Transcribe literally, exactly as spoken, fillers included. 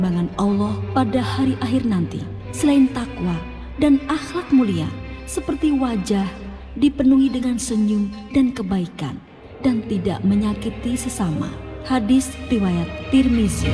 pertimbangan Allah pada hari akhir nanti selain takwa dan akhlak mulia seperti wajah dipenuhi dengan senyum dan kebaikan dan tidak menyakiti sesama. Hadis riwayat Tirmizi.